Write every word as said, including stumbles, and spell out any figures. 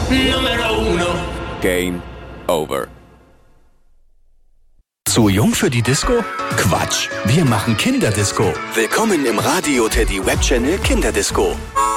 Numero uno. Game over. Zu jung für die Disco? Quatsch, wir machen Kinderdisco. Willkommen im Radio Teddy Web Channel Kinderdisco.